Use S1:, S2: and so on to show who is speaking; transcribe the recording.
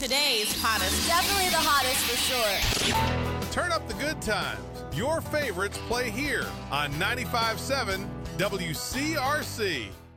S1: today's hottest.
S2: Definitely the hottest for sure.
S3: Turn up the good times. Your favorites play here on 95.7 WCRC.